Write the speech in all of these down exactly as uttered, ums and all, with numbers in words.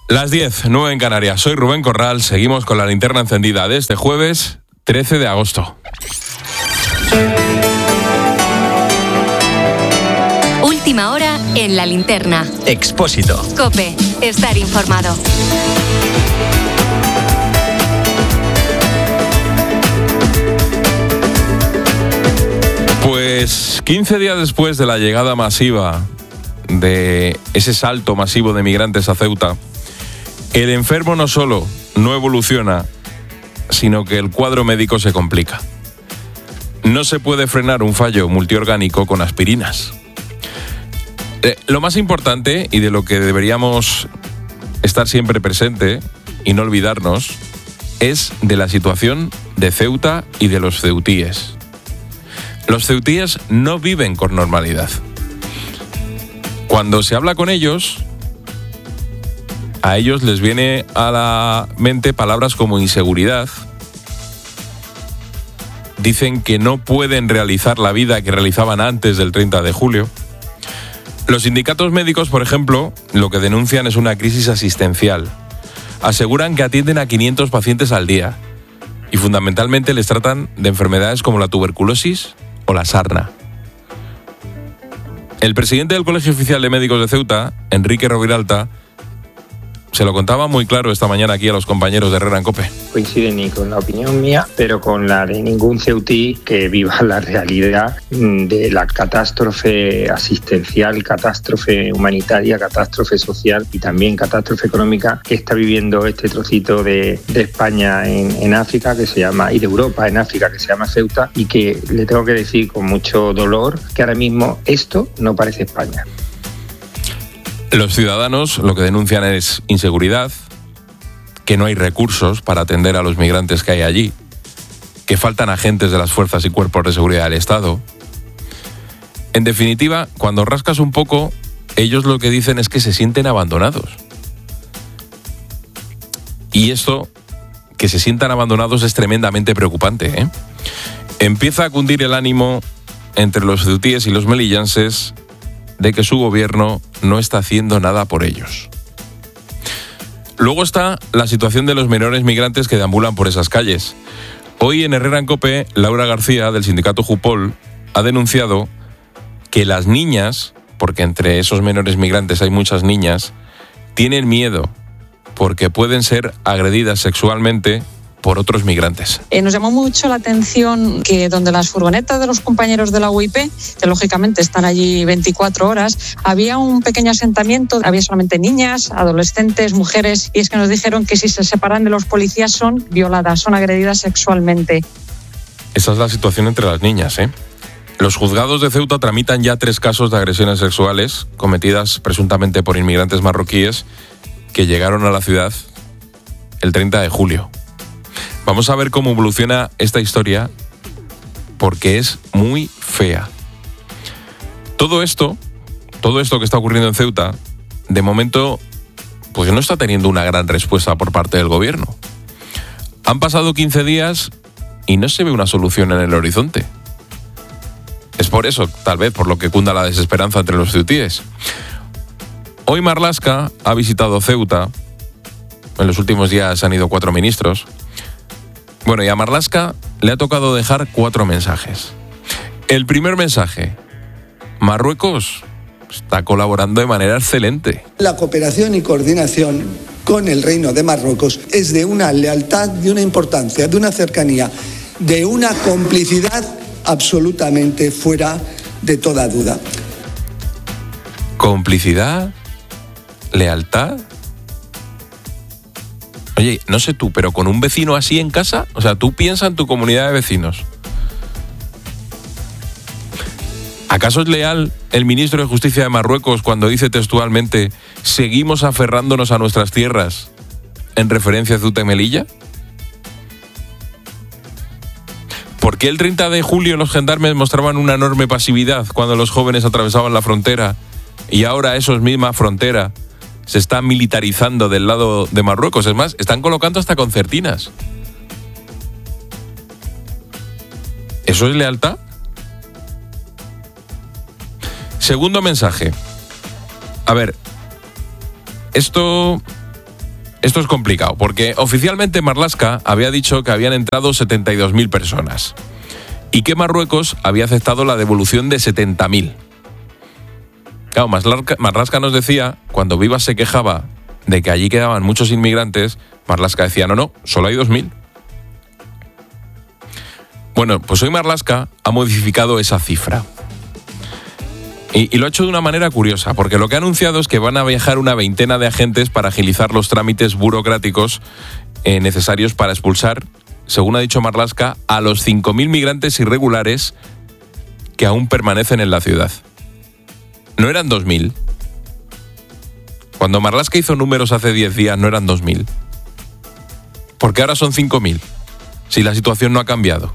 Las diez, nueve en Canarias. Soy Rubén Corral. Seguimos con la linterna encendida de este jueves trece de agosto. Última hora en la linterna. Expósito. COPE. Estar informado. Pues quince días después de la llegada masiva de ese salto masivo de migrantes a Ceuta, el enfermo no solo no evoluciona, sino que el cuadro médico se complica. No se puede frenar un fallo multiorgánico con aspirinas. Eh, lo más importante, y de lo que deberíamos estar siempre presente y no olvidarnos, es de la situación de Ceuta y de los ceutíes. Los ceutíes no viven con normalidad. Cuando se habla con ellos, a ellos les viene a la mente palabras como inseguridad. Dicen que no pueden realizar la vida que realizaban antes del treinta de julio. Los sindicatos médicos, por ejemplo, lo que denuncian es una crisis asistencial. Aseguran que atienden a quinientos pacientes al día y fundamentalmente les tratan de enfermedades como la tuberculosis o la sarna. El presidente del Colegio Oficial de Médicos de Ceuta, Enrique Roviralta, se lo contaba muy claro esta mañana aquí a los compañeros de Herrera en COPE. Coincide ni con la opinión mía, pero con la de ningún ceutí que viva la realidad de la catástrofe asistencial, catástrofe humanitaria, catástrofe social y también catástrofe económica que está viviendo este trocito de, de España en, en África, que se llama, y de Europa en África, que se llama Ceuta, y que le tengo que decir con mucho dolor que ahora mismo esto no parece España. Los ciudadanos lo que denuncian es inseguridad, que no hay recursos para atender a los migrantes que hay allí, que faltan agentes de las fuerzas y cuerpos de seguridad del Estado. En definitiva, cuando rascas un poco, ellos lo que dicen es que se sienten abandonados. Y esto, que se sientan abandonados, es tremendamente preocupante, ¿eh? Empieza a cundir el ánimo entre los ceutíes y los melillanses de que su gobierno no está haciendo nada por ellos. Luego está la situación de los menores migrantes que deambulan por esas calles. Hoy en Herrera en COPE, Laura García, del sindicato Jupol, ha denunciado que las niñas, porque entre esos menores migrantes hay muchas niñas, tienen miedo porque pueden ser agredidas sexualmente por otros migrantes. Eh, nos llamó mucho la atención que donde las furgonetas de los compañeros de la U I P, que lógicamente están allí veinticuatro horas, había un pequeño asentamiento, había solamente niñas, adolescentes, mujeres, y es que nos dijeron que si se separan de los policías son violadas, son agredidas sexualmente. Esa es la situación entre las niñas, ¿eh? Los juzgados de Ceuta tramitan ya tres casos de agresiones sexuales cometidas presuntamente por inmigrantes marroquíes que llegaron a la ciudad el treinta de julio. Vamos a ver cómo evoluciona esta historia, porque es muy fea. Todo esto, todo esto que está ocurriendo en Ceuta, de momento, pues no está teniendo una gran respuesta por parte del gobierno. Han pasado quince días y no se ve una solución en el horizonte. Es por eso, tal vez, por lo que cunda la desesperanza entre los ceutíes. Hoy Marlaska ha visitado Ceuta. En los últimos días han ido cuatro ministros. Bueno, y a Marlaska le ha tocado dejar cuatro mensajes. El primer mensaje: Marruecos está colaborando de manera excelente. La cooperación y coordinación con el Reino de Marruecos es de una lealtad, de una importancia, de una cercanía, de una complicidad absolutamente fuera de toda duda. ¿Complicidad? ¿Lealtad? Oye, no sé tú, pero con un vecino así en casa, o sea, tú piensa en tu comunidad de vecinos. ¿Acaso es leal el ministro de Justicia de Marruecos cuando dice textualmente seguimos aferrándonos a nuestras tierras en referencia a Ceuta y Melilla? ¿Por qué el treinta de julio los gendarmes mostraban una enorme pasividad cuando los jóvenes atravesaban la frontera y ahora esos misma frontera se están militarizando del lado de Marruecos? Es más, están colocando hasta concertinas. ¿Eso es lealtad? Segundo mensaje. A ver, esto esto es complicado, porque oficialmente Marlaska había dicho que habían entrado setenta y dos mil personas y que Marruecos había aceptado la devolución de setenta mil. Claro, Marlaska nos decía, cuando Vivas se quejaba de que allí quedaban muchos inmigrantes, Marlaska decía, no, no, solo hay dos mil. Bueno, pues hoy Marlaska ha modificado esa cifra. Y, y lo ha hecho de una manera curiosa, porque lo que ha anunciado es que van a viajar una veintena de agentes para agilizar los trámites burocráticos eh, necesarios para expulsar, según ha dicho Marlaska, a los cinco mil migrantes irregulares que aún permanecen en la ciudad. No eran dos mil. Cuando Marlaska hizo números hace diez días no eran dos mil. ¿Por qué ahora son cinco mil? Si la situación no ha cambiado.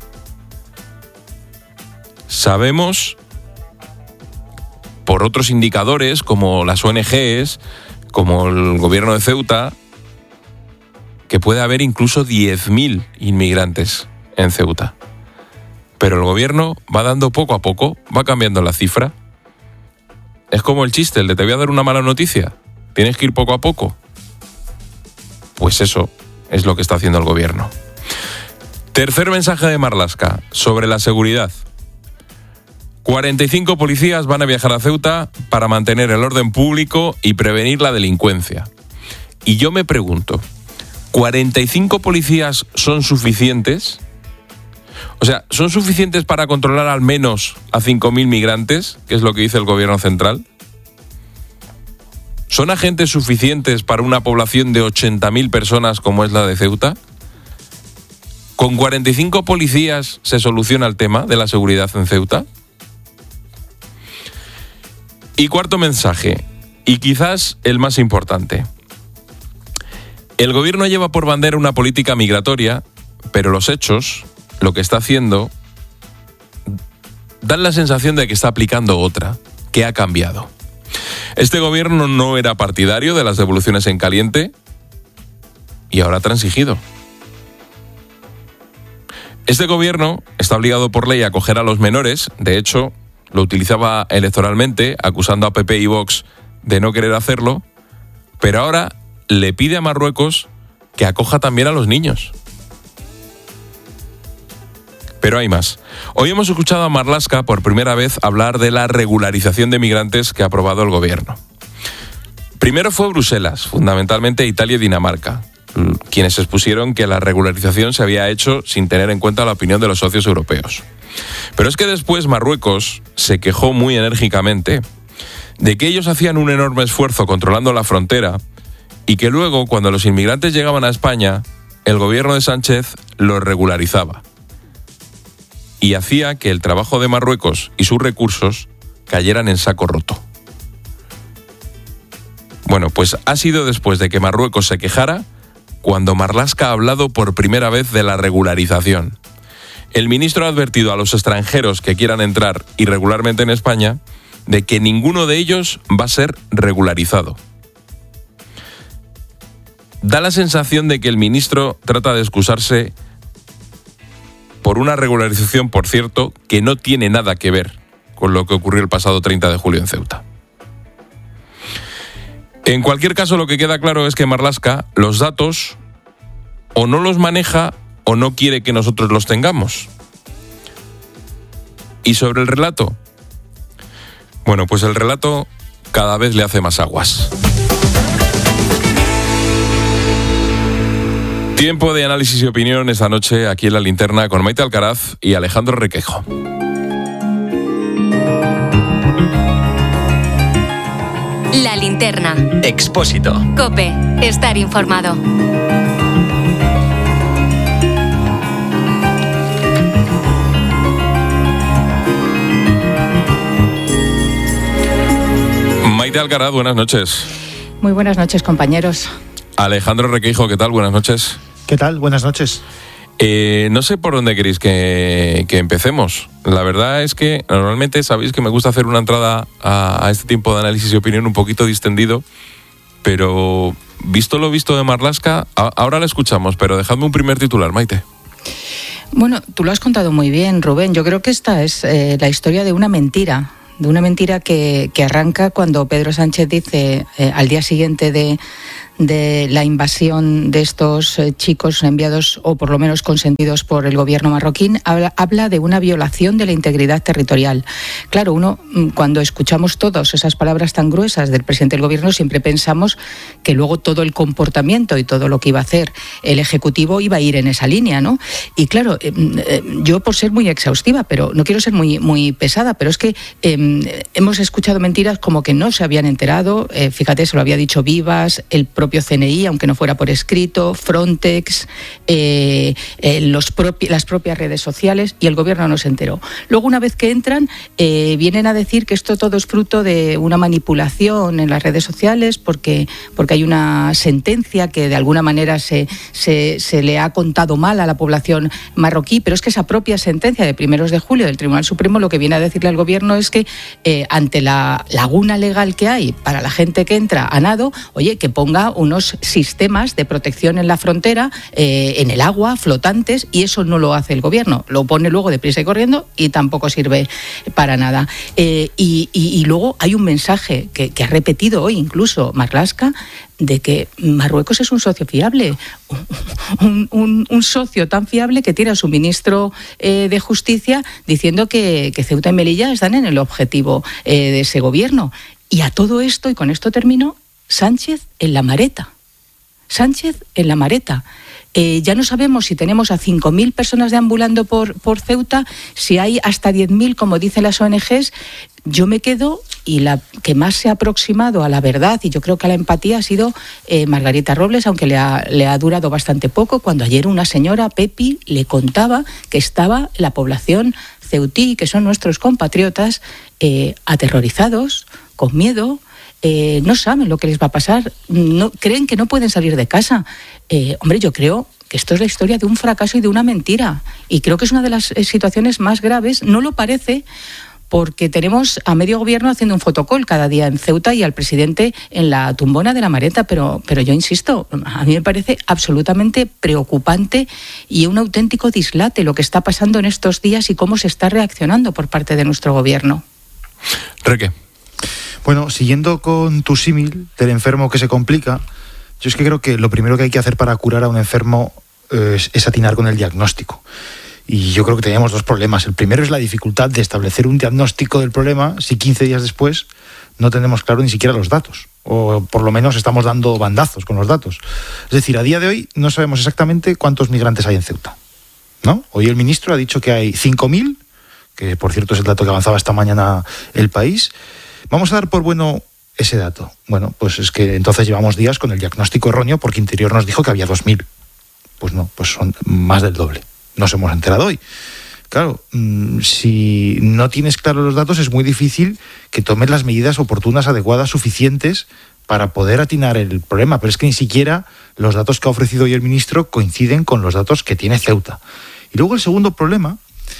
Sabemos, por otros indicadores, como las O N Ges, como el gobierno de Ceuta, que puede haber incluso diez mil inmigrantes en Ceuta. Pero el gobierno va dando poco a poco, va cambiando la cifra. Es como el chiste, el de te voy a dar una mala noticia, tienes que ir poco a poco. Pues eso es lo que está haciendo el gobierno. Tercer mensaje de Marlaska sobre la seguridad. cuarenta y cinco policías van a viajar a Ceuta para mantener el orden público y prevenir la delincuencia. Y yo me pregunto, ¿cuarenta y cinco policías son suficientes? O sea, ¿son suficientes para controlar al menos a cinco mil migrantes, que es lo que dice el gobierno central? ¿Son agentes suficientes para una población de ochenta mil personas como es la de Ceuta? ¿Con cuarenta y cinco policías se soluciona el tema de la seguridad en Ceuta? Y cuarto mensaje, y quizás el más importante. El gobierno lleva por bandera una política migratoria, pero los hechos, lo que está haciendo, dan la sensación de que está aplicando otra, que ha cambiado. Este gobierno no era partidario de las devoluciones en caliente y ahora ha transigido. Este gobierno está obligado por ley a acoger a los menores, de hecho, lo utilizaba electoralmente, acusando a P P y Vox de no querer hacerlo, pero ahora le pide a Marruecos que acoja también a los niños. Pero hay más. Hoy hemos escuchado a Marlaska por primera vez hablar de la regularización de migrantes que ha aprobado el gobierno. Primero fue Bruselas, fundamentalmente Italia y Dinamarca, quienes expusieron que la regularización se había hecho sin tener en cuenta la opinión de los socios europeos. Pero es que después Marruecos se quejó muy enérgicamente de que ellos hacían un enorme esfuerzo controlando la frontera y que luego, cuando los inmigrantes llegaban a España, el gobierno de Sánchez los regularizaba y hacía que el trabajo de Marruecos y sus recursos cayeran en saco roto. Bueno, pues ha sido después de que Marruecos se quejara cuando Marlaska ha hablado por primera vez de la regularización. El ministro ha advertido a los extranjeros que quieran entrar irregularmente en España de que ninguno de ellos va a ser regularizado. Da la sensación de que el ministro trata de excusarse por una regularización, por cierto, que no tiene nada que ver con lo que ocurrió el pasado treinta de julio en Ceuta. En cualquier caso, lo que queda claro es que Marlaska los datos o no los maneja o no quiere que nosotros los tengamos. ¿Y sobre el relato? Bueno, pues el relato cada vez le hace más aguas. Tiempo de análisis y opinión esta noche aquí en La Linterna con Maite Alcaraz y Alejandro Requeijo. La Linterna. Expósito. COPE. Estar informado. Maite Alcaraz, buenas noches. Muy buenas noches, compañeros. Alejandro Requeijo, ¿qué tal? Buenas noches. ¿Qué tal? Buenas noches. Eh, no sé por dónde queréis que, que empecemos. La verdad es que normalmente sabéis que me gusta hacer una entrada a, a este tiempo de análisis y opinión un poquito distendido, pero visto lo visto de Marlaska, a, ahora la escuchamos, pero dejadme un primer titular, Maite. Bueno, tú lo has contado muy bien, Rubén. Yo creo que esta es eh, la historia de una mentira, de una mentira que, que arranca cuando Pedro Sánchez dice eh, al día siguiente de, de la invasión de estos eh, chicos enviados o por lo menos consentidos por el gobierno marroquí, habla, habla de una violación de la integridad territorial. Claro, uno cuando escuchamos todas esas palabras tan gruesas del presidente del gobierno siempre pensamos que luego todo el comportamiento y todo lo que iba a hacer el Ejecutivo iba a ir en esa línea, ¿no? Y claro, eh, eh, yo por ser muy exhaustiva, pero no quiero ser muy, muy pesada, pero es que eh, hemos escuchado mentiras como que no se habían enterado, eh, fíjate, se lo había dicho Vivas, el propio C N I, aunque no fuera por escrito, Frontex, eh, eh, los propi- las propias redes sociales, y el gobierno no se enteró. Luego, una vez que entran, eh, vienen a decir que esto todo es fruto de una manipulación en las redes sociales, porque, porque hay una sentencia que de alguna manera se, se, se le ha contado mal a la población marroquí, pero es que esa propia sentencia de primeros de julio del Tribunal Supremo lo que viene a decirle al gobierno es que eh, ante la laguna legal que hay para la gente que entra a nado, oye, que ponga unos sistemas de protección en la frontera, eh, en el agua, flotantes, y eso no lo hace el gobierno. Lo pone luego deprisa y corriendo y tampoco sirve para nada. Eh, y, y, y luego hay un mensaje que, que ha repetido hoy incluso Marlaska, de que Marruecos es un socio fiable, un, un, un socio tan fiable que tiene a su ministro eh, de Justicia diciendo que, que Ceuta y Melilla están en el objetivo eh, de ese gobierno. Y a todo esto, y con esto termino, Sánchez en la mareta. Sánchez en la mareta. Eh, ya no sabemos si tenemos a cinco mil personas deambulando por, por Ceuta, si hay hasta diez mil, como dicen las O N Ges. Yo me quedo, y la que más se ha aproximado a la verdad, y yo creo que a la empatía, ha sido eh, Margarita Robles, aunque le ha, le ha durado bastante poco, cuando ayer una señora, Pepi, le contaba que estaba la población ceutí, que son nuestros compatriotas, eh, aterrorizados, con miedo. Eh, no saben lo que les va a pasar, no, creen que no pueden salir de casa. Eh, hombre, yo creo que esto es la historia de un fracaso y de una mentira, y creo que es una de las situaciones más graves. No lo parece, porque tenemos a medio gobierno haciendo un fotocall cada día en Ceuta y al presidente en la tumbona de la Mareta, pero, pero yo insisto, a mí me parece absolutamente preocupante y un auténtico dislate lo que está pasando en estos días y cómo se está reaccionando por parte de nuestro gobierno. Reque. Bueno, siguiendo con tu símil del enfermo que se complica, yo es que creo que lo primero que hay que hacer para curar a un enfermo eh, es, es atinar con el diagnóstico. Y yo creo que tenemos dos problemas. El primero es la dificultad de establecer un diagnóstico del problema si quince días después no tenemos claro ni siquiera los datos, o por lo menos estamos dando bandazos con los datos. Es decir, a día de hoy no sabemos exactamente cuántos migrantes hay en Ceuta, ¿no? Hoy el ministro ha dicho que hay cinco mil, que por cierto es el dato que avanzaba esta mañana El País. Vamos a dar por bueno ese dato. Bueno, pues es que entonces llevamos días con el diagnóstico erróneo, porque Interior nos dijo que había dos mil. Pues no, pues son más del doble. Nos hemos enterado hoy. Claro, mmm, si no tienes claros los datos es muy difícil que tomes las medidas oportunas, adecuadas, suficientes para poder atinar el problema. Pero es que ni siquiera los datos que ha ofrecido hoy el ministro coinciden con los datos que tiene Ceuta. Y luego el segundo problema,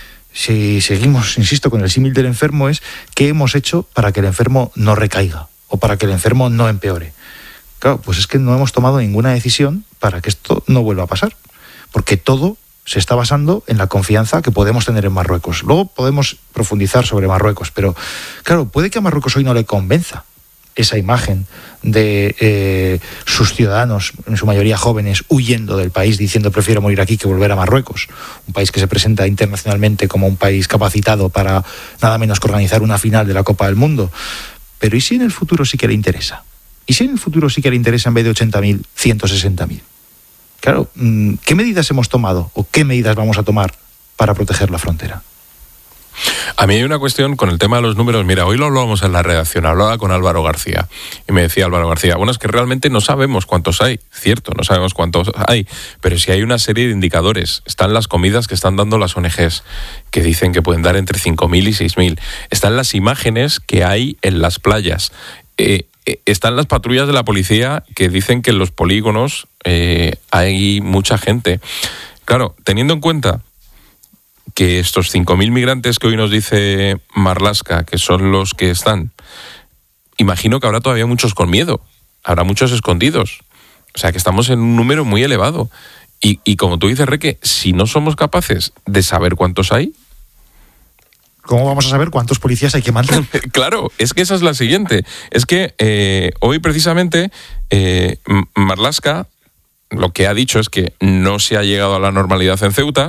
si seguimos, insisto, con el símil del enfermo, es qué hemos hecho para que el enfermo no recaiga o para que el enfermo no empeore. Claro, pues es que no hemos tomado ninguna decisión para que esto no vuelva a pasar, porque todo se está basando en la confianza que podemos tener en Marruecos. Luego podemos profundizar sobre Marruecos, pero claro, puede que a Marruecos hoy no le convenza esa imagen de eh, sus ciudadanos, en su mayoría jóvenes, huyendo del país, diciendo prefiero morir aquí que volver a Marruecos, un país que se presenta internacionalmente como un país capacitado para nada menos que organizar una final de la Copa del Mundo. Pero ¿y si en el futuro sí que le interesa? ¿Y si en el futuro sí que le interesa, en vez de ochenta mil, ciento sesenta mil? Claro, ¿qué medidas hemos tomado o qué medidas vamos a tomar para proteger la frontera? A mí hay una cuestión con el tema de los números. Mira, hoy lo hablábamos en la redacción, hablaba con Álvaro García y me decía Álvaro García, bueno, es que realmente no sabemos cuántos hay, cierto, no sabemos cuántos hay, pero sí hay una serie de indicadores. Están las comidas que están dando las O N Ges, que dicen que pueden dar entre cinco mil y seis mil. Están las imágenes que hay en las playas. Eh, Están las patrullas de la policía que dicen que en los polígonos eh, hay mucha gente. Claro, teniendo en cuenta que estos cinco mil migrantes que hoy nos dice Marlaska, que son los que están, imagino que habrá todavía muchos con miedo, habrá muchos escondidos. O sea que estamos en un número muy elevado. Y, y como tú dices, Reque, si no somos capaces de saber cuántos hay, ¿Cómo vamos a saber cuántos policías hay que mandar? Claro, es que esa es la siguiente. Es que eh, hoy precisamente eh, Marlaska lo que ha dicho es que no se ha llegado a la normalidad en Ceuta,